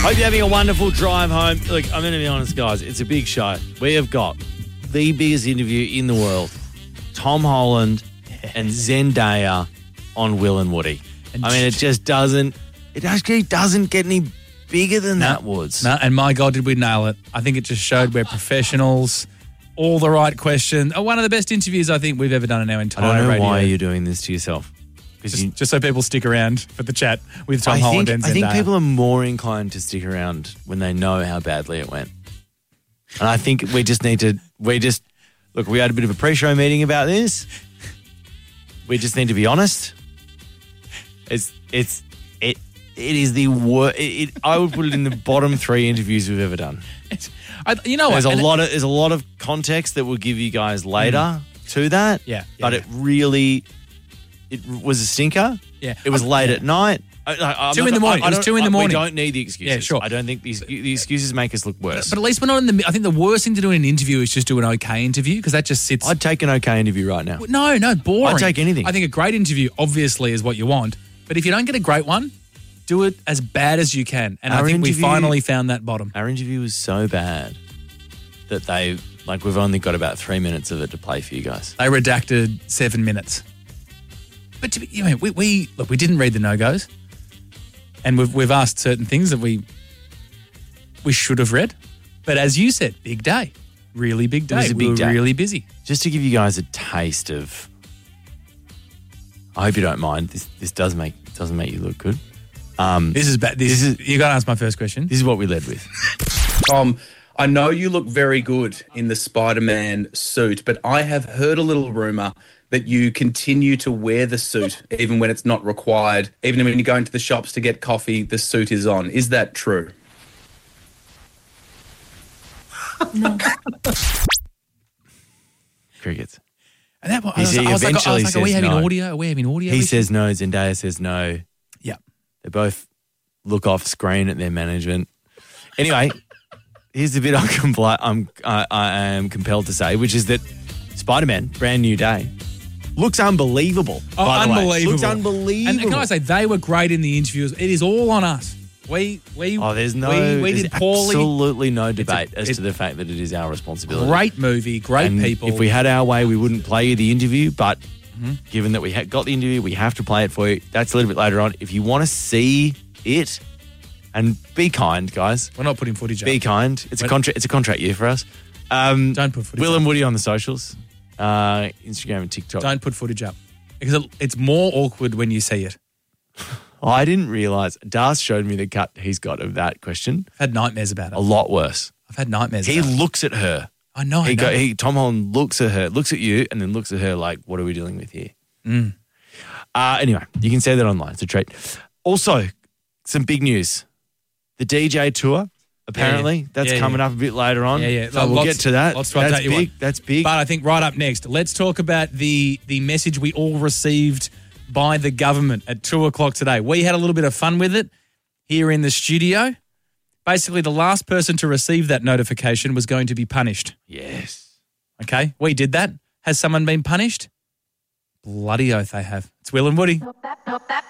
Hope you're having a wonderful drive home. Look, I'm going to be honest, guys. It's a big show. We have got the biggest interview in the world. Tom Holland and Zendaya on Will and Woody. I mean, it actually doesn't get any bigger than that, Woods. No, and my God, did we nail it. I think it just showed we're professionals, all the right questions. One of the best interviews I think we've ever done in our entire radio. I don't know why you're doing this to yourself. Just so people stick around for the chat with Tom Holland and Zendaya. I think people are more inclined to stick around when they know how badly it went. And I think we just need to, look, we had a bit of a pre-show meeting about this. We just need to be honest. It is the worst. I would put it in the bottom 3 interviews we've ever done. There's a lot of context that we'll give you guys later to that. But it really, it was a stinker. Yeah, it was late at night. 2 in the morning. It was 2 in the morning. We don't need the excuses. Yeah, sure. I don't think the excuses make us look worse. But at least we're not in the. I think the worst thing to do in an interview is just do an okay interview because that just sits. I'd take an okay interview right now. No, boring. I'd take anything. I think a great interview obviously is what you want, but if you don't get a great one, do it as bad as you can. And I think we finally found that bottom. Our interview was so bad that we've only got about 3 minutes of it to play for you guys. They redacted 7 minutes. But we didn't read the no-goes. And we've asked certain things that we should have read. But as you said, big day. Really big day. It was a big day. Really busy. Just to give you guys a taste of, I hope you don't mind, this doesn't make you look good. This is bad. You got to ask my first question. This is what we led with. Tom, I know you look very good in the Spider-Man suit, but I have heard a little rumour that you continue to wear the suit even when it's not required. Even when you go into the shops to get coffee, the suit is on. Is that true? No. Crickets. And that, I was like, are we having audio? Are we having audio? He says no. Zendaya says no. Yeah. They both look off screen at their management. Anyway, here's the bit I am compelled to say, which is that Spider-Man, brand new day, looks unbelievable. Unbelievable. Looks unbelievable. And can I say, they were great in the interviews. It is all on us. We did poorly. Absolutely no debate as to the fact that it is our responsibility. Great movie, great people. If we had our way, we wouldn't play you the interview, but given that we got the interview, we have to play it for you. That's a little bit later on. If you want to see it, and be kind, guys. We're not putting footage up. Be kind. It's a contract year for us. Don't put footage Will up. and Woody on the socials, Instagram and TikTok. Don't put footage up. Because it's more awkward when you see it. I didn't realise. Das showed me the cut he's got of that question. I've had nightmares about it. A lot worse. I've had nightmares He about it. looks at her. I know. Tom Holland looks at her, looks at you, and then looks at her like, what are we dealing with here? Anyway, you can see that online. It's a treat. Also, some big news. The DJ tour, apparently, that's coming up a bit later on. So we'll get to that. That's big. That's big. But I think right up next, let's talk about the message we all received by the government at 2:00 today. We had a little bit of fun with it here in the studio. Basically, the last person to receive that notification was going to be punished. Yes. Okay, we did that. Has someone been punished? Bloody oath they have. It's Will and Woody.